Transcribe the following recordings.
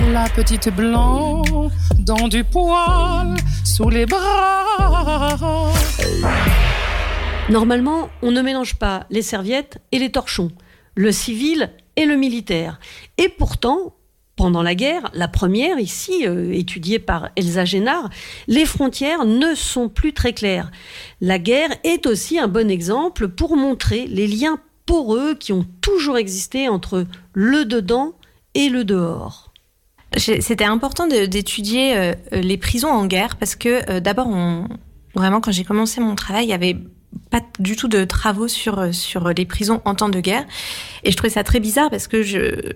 La petite blanc dans du poil sous les bras. Normalement, on ne mélange pas les serviettes et les torchons, le civil et le militaire. Et pourtant, pendant la guerre, la première ici, étudiée par Elsa Génard, les frontières ne sont plus très claires. La guerre est aussi un bon exemple pour montrer les liens poreux qui ont toujours existé entre le dedans et le dehors. C'était important d'étudier les prisons en guerre parce que d'abord, vraiment quand j'ai commencé mon travail, il y avait pas du tout de travaux sur les prisons en temps de guerre. Et je trouvais ça très bizarre parce que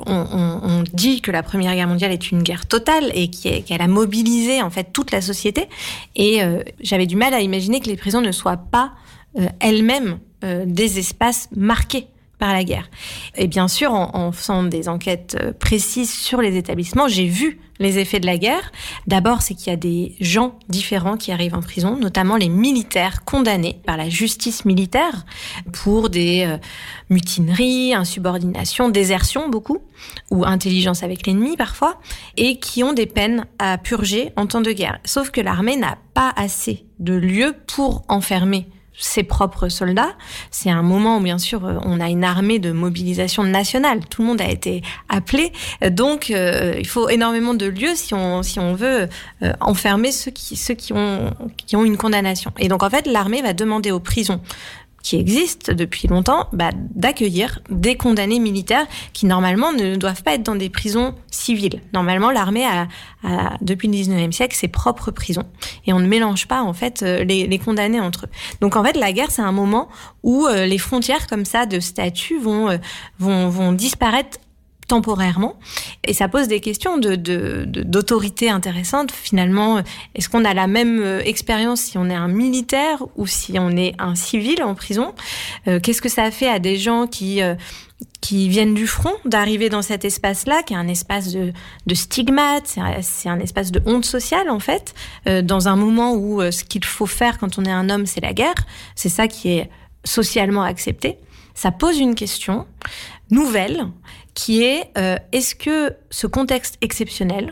on dit que la Première Guerre mondiale est une guerre totale et qu'elle a mobilisé en fait toute la société. Et j'avais du mal à imaginer que les prisons ne soient pas elles-mêmes des espaces marqués par la guerre. Et bien sûr, en faisant des enquêtes précises sur les établissements, j'ai vu les effets de la guerre. D'abord, c'est qu'il y a des gens différents qui arrivent en prison, notamment les militaires condamnés par la justice militaire pour des mutineries, insubordination, désertion beaucoup, ou intelligence avec l'ennemi parfois, et qui ont des peines à purger en temps de guerre. Sauf que l'armée n'a pas assez de lieux pour enfermer ses propres soldats. C'est un moment où, bien sûr, on a une armée de mobilisation nationale. Tout le monde a été appelé. Donc, il faut énormément de lieux si on veut enfermer ceux qui ont une condamnation. Et donc, en fait, l'armée va demander aux prisons qui existent depuis longtemps, d'accueillir des condamnés militaires qui, normalement, ne doivent pas être dans des prisons civiles. Normalement, l'armée a depuis le 19e siècle, ses propres prisons. Et on ne mélange pas, en fait, les condamnés entre eux. Donc, en fait, la guerre, c'est un moment où les frontières, comme ça, de statut vont disparaître temporairement. Et ça pose des questions d'autorité intéressantes. Finalement, est-ce qu'on a la même expérience si on est un militaire ou si on est un civil en prison ? Qu'est-ce que ça a fait à des gens qui viennent du front, d'arriver dans cet espace-là, qui est un espace de stigmate, c'est un espace de honte sociale, en fait, dans un moment où ce qu'il faut faire quand on est un homme, c'est la guerre. C'est ça qui est socialement accepté. Ça pose une question nouvelle qui est est-ce que ce contexte exceptionnel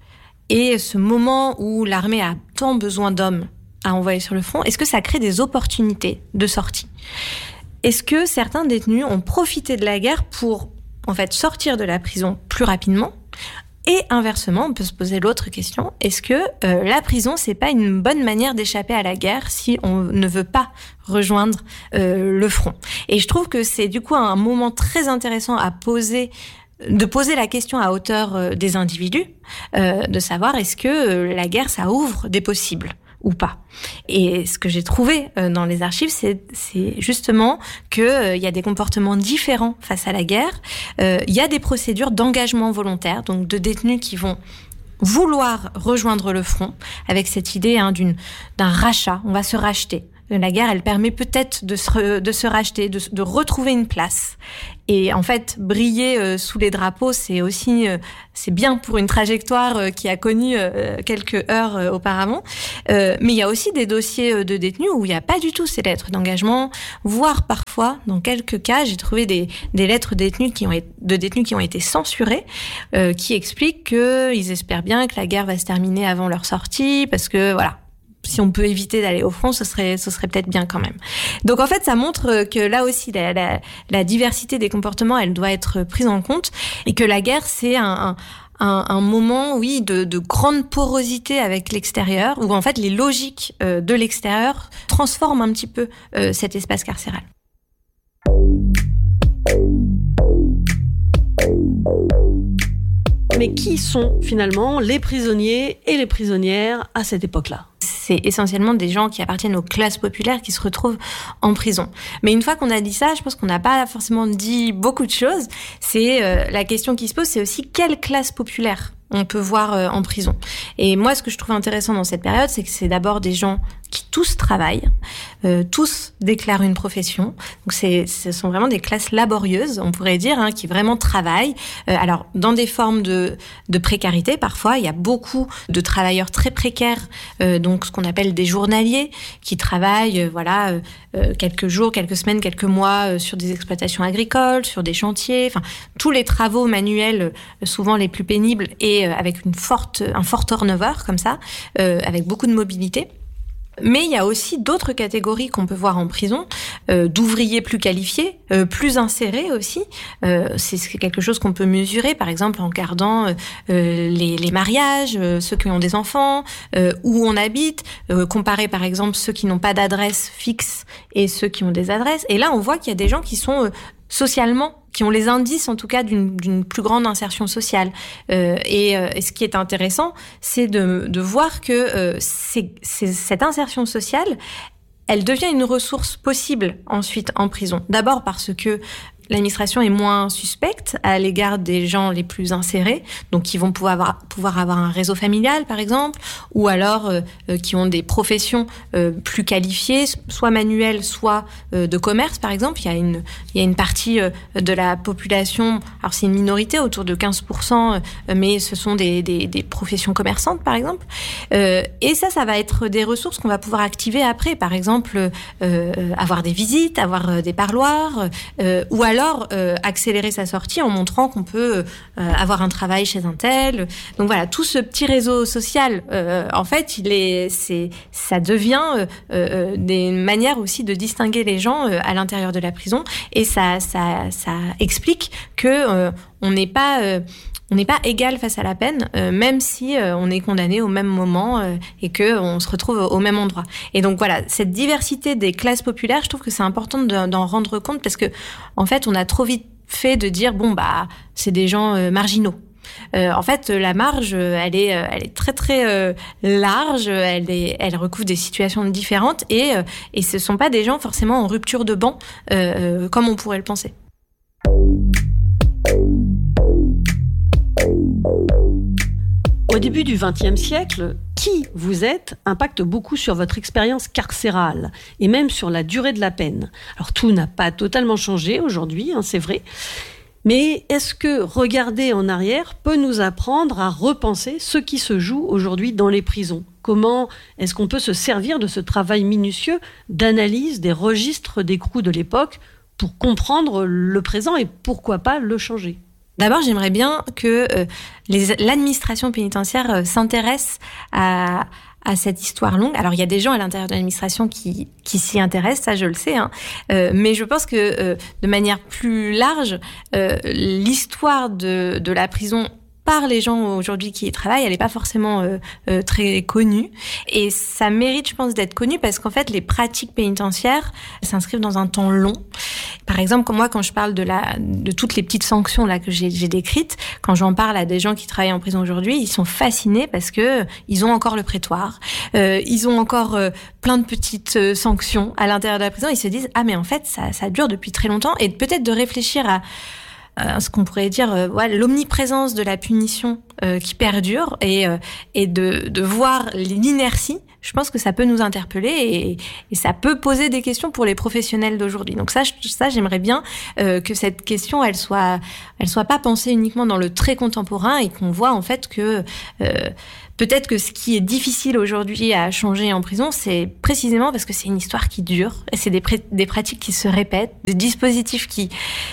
et ce moment où l'armée a tant besoin d'hommes à envoyer sur le front, est-ce que ça crée des opportunités de sortie ? Est-ce que certains détenus ont profité de la guerre pour en fait sortir de la prison plus rapidement ? Et inversement, on peut se poser l'autre question, est-ce que la prison, c'est pas une bonne manière d'échapper à la guerre si on ne veut pas rejoindre le front ? Et je trouve que c'est du coup un moment très intéressant de poser la question à hauteur des individus, de savoir est-ce que la guerre, ça ouvre des possibles ou pas. Et ce que j'ai trouvé dans les archives, c'est justement qu'il y a des comportements différents face à la guerre. Il y a des procédures d'engagement volontaire, donc de détenus qui vont vouloir rejoindre le front, avec cette idée d'un rachat, on va se racheter. La guerre, elle permet peut-être de se racheter, de retrouver une place. Et en fait, briller sous les drapeaux, c'est aussi c'est bien pour une trajectoire qui a connu quelques heures auparavant. Mais il y a aussi des dossiers de détenus où il n'y a pas du tout ces lettres d'engagement, voire parfois, dans quelques cas, j'ai trouvé des lettres de détenus qui ont été censurées, qui expliquent qu'ils espèrent bien que la guerre va se terminer avant leur sortie, parce que voilà. Si on peut éviter d'aller au front, ce serait peut-être bien quand même. Donc en fait, ça montre que là aussi, la diversité des comportements, elle doit être prise en compte, et que la guerre, c'est un moment, oui, de grande porosité avec l'extérieur, où en fait les logiques de l'extérieur transforment un petit peu cet espace carcéral. Mais qui sont finalement les prisonniers et les prisonnières à cette époque-là ? C'est essentiellement des gens qui appartiennent aux classes populaires qui se retrouvent en prison. Mais une fois qu'on a dit ça, je pense qu'on n'a pas forcément dit beaucoup de choses. C'est la question qui se pose, c'est aussi quelle classe populaire on peut voir en prison. Et moi, ce que je trouve intéressant dans cette période, c'est que c'est d'abord des gens qui tous travaillent, tous déclarent une profession. Donc ce sont vraiment des classes laborieuses, on pourrait dire, qui vraiment travaillent. Alors dans des formes de précarité, parfois il y a beaucoup de travailleurs très précaires, donc ce qu'on appelle des journaliers, qui travaillent, quelques jours, quelques semaines, quelques mois sur des exploitations agricoles, sur des chantiers, enfin tous les travaux manuels, souvent les plus pénibles et et avec un fort turnover comme ça, avec beaucoup de mobilité. Mais il y a aussi d'autres catégories qu'on peut voir en prison, d'ouvriers plus qualifiés, plus insérés aussi. C'est quelque chose qu'on peut mesurer, par exemple, en regardant les mariages, ceux qui ont des enfants, où on habite, comparer par exemple ceux qui n'ont pas d'adresse fixe et ceux qui ont des adresses. Et là, on voit qu'il y a des gens qui sont socialement, qui ont les indices en tout cas d'une plus grande insertion sociale. Et ce qui est intéressant, c'est de voir que cette insertion sociale, elle devient une ressource possible ensuite en prison. D'abord parce que l'administration est moins suspecte à l'égard des gens les plus insérés, donc qui vont pouvoir avoir un réseau familial, par exemple, ou alors qui ont des professions plus qualifiées, soit manuelles, soit de commerce, par exemple. Il y a une partie de la population, alors c'est une minorité, autour de 15%, mais ce sont des professions commerçantes, par exemple. Et ça va être des ressources qu'on va pouvoir activer après, par exemple, avoir des visites, avoir des parloirs, ou alors accélérer sa sortie en montrant qu'on peut avoir un travail chez un tel. Donc voilà, tout ce petit réseau social, en fait, ça devient des manières aussi de distinguer les gens à l'intérieur de la prison, et ça explique que on n'est pas égal face à la peine, même si on est condamné au même moment et que on se retrouve au même endroit. Et donc voilà, cette diversité des classes populaires, je trouve que c'est important d'en rendre compte, parce que en fait, on a trop vite fait de dire c'est des gens marginaux. En fait, la marge, elle est très très large. Elle recouvre des situations différentes et ce sont pas des gens forcément en rupture de banc comme on pourrait le penser. Au début du XXe siècle, qui vous êtes impacte beaucoup sur votre expérience carcérale et même sur la durée de la peine. Alors tout n'a pas totalement changé aujourd'hui, c'est vrai. Mais est-ce que regarder en arrière peut nous apprendre à repenser ce qui se joue aujourd'hui dans les prisons ? Comment est-ce qu'on peut se servir de ce travail minutieux d'analyse des registres d'écrous de l'époque pour comprendre le présent et pourquoi pas le changer ? D'abord, j'aimerais bien que l'administration pénitentiaire s'intéresse à cette histoire longue. Alors, il y a des gens à l'intérieur de l'administration qui s'y intéressent, ça je le sais, mais je pense que de manière plus large, l'histoire de la prison par les gens aujourd'hui qui y travaillent, elle n'est pas forcément très connue. Et ça mérite, je pense, d'être connu parce qu'en fait, les pratiques pénitentiaires s'inscrivent dans un temps long. Par exemple, moi, quand je parle de toutes les petites sanctions là que j'ai décrites, quand j'en parle à des gens qui travaillent en prison aujourd'hui, ils sont fascinés parce que ils ont encore le prétoire, ils ont encore plein de petites sanctions à l'intérieur de la prison. Ils se disent mais en fait, ça dure depuis très longtemps, et peut-être de réfléchir à ce qu'on pourrait dire l'omniprésence de la punition qui perdure et de voir l'inertie. Je pense que ça peut nous interpeller et ça peut poser des questions pour les professionnels d'aujourd'hui. Donc ça j'aimerais bien que cette question elle soit pas pensée uniquement dans le très contemporain, et qu'on voit en fait que peut-être que ce qui est difficile aujourd'hui à changer en prison, c'est précisément parce que c'est une histoire qui dure, et c'est des pratiques qui se répètent, des dispositifs qui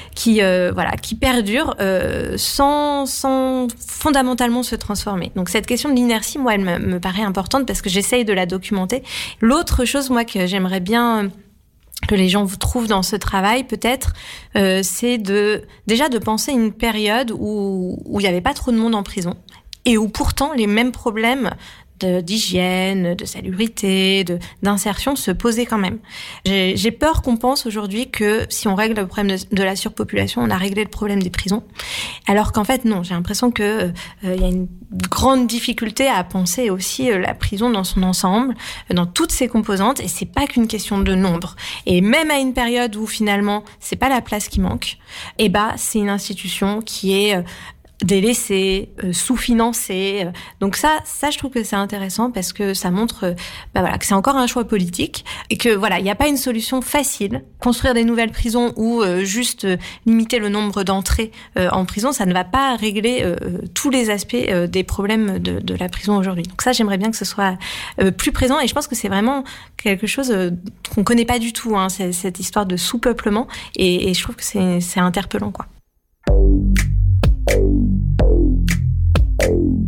perdurent sans fondamentalement se transformer. Donc cette question de l'inertie, moi, elle me paraît importante parce que j'essaye de la documenter. L'autre chose, moi, que j'aimerais bien que les gens trouvent dans ce travail, peut-être, c'est de penser une période où il n'y avait pas trop de monde en prison, et où pourtant les mêmes problèmes d'hygiène, de salubrité, d'insertion se posaient quand même. J'ai peur qu'on pense aujourd'hui que si on règle le problème de la surpopulation, on a réglé le problème des prisons. Alors qu'en fait, non. J'ai l'impression que y a une grande difficulté à penser aussi la prison dans son ensemble, dans toutes ses composantes, et c'est pas qu'une question de nombre. Et même à une période où finalement c'est pas la place qui manque, c'est une institution qui est délaissé, sous-financé. Donc ça, je trouve que c'est intéressant parce que ça montre, que c'est encore un choix politique et que il n'y a pas une solution facile. Construire des nouvelles prisons ou juste limiter le nombre d'entrées en prison, ça ne va pas régler tous les aspects des problèmes de la prison aujourd'hui. Donc ça, j'aimerais bien que ce soit plus présent, et je pense que c'est vraiment quelque chose qu'on connaît pas du tout, cette histoire de sous-peuplement, et je trouve que c'est interpellant, quoi.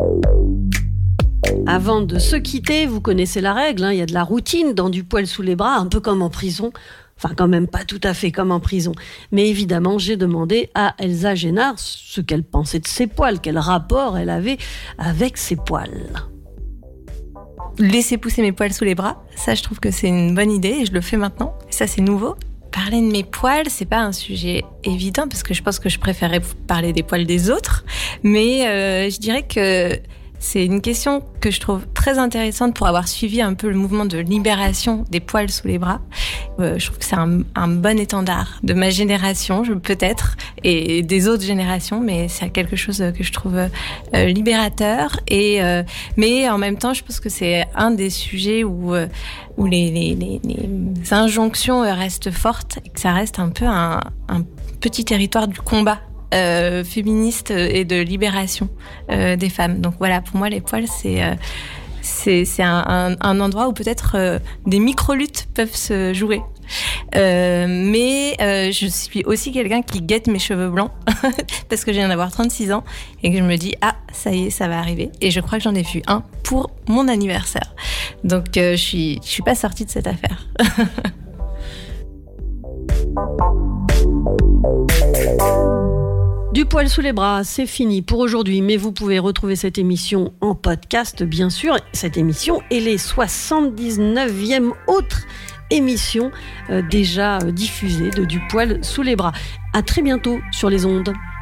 Avant de se quitter, vous connaissez la règle, il y a de la routine dans Du poil sous les bras, un peu comme en prison. Enfin, quand même pas tout à fait comme en prison. Mais évidemment, j'ai demandé à Elsa Génard ce qu'elle pensait de ses poils, quel rapport elle avait avec ses poils. Laisser pousser mes poils sous les bras, ça je trouve que c'est une bonne idée et je le fais maintenant. Ça c'est nouveau. Parler de mes poils, c'est pas un sujet évident parce que je pense que je préférerais parler des poils des autres. Mais je dirais que c'est une question que je trouve très intéressante pour avoir suivi un peu le mouvement de libération des poils sous les bras. Je trouve que c'est un bon étendard de ma génération, peut-être, et des autres générations, mais c'est quelque chose que je trouve libérateur. Mais en même temps, je pense que c'est un des sujets où les injonctions restent fortes et que ça reste un peu un petit territoire du combat féministe et de libération des femmes. Donc voilà, pour moi, les poils, c'est un endroit où peut-être des micro-luttes peuvent se jouer. Mais je suis aussi quelqu'un qui guette mes cheveux blancs parce que je viens d'avoir 36 ans et que je me dis ça y est, ça va arriver. Et je crois que j'en ai vu un pour mon anniversaire. Donc je suis pas sortie de cette affaire. Du poil sous les bras, c'est fini pour aujourd'hui, mais vous pouvez retrouver cette émission en podcast, bien sûr, cette émission et les 79e autres émissions déjà diffusées de Du poil sous les bras. À très bientôt sur les ondes.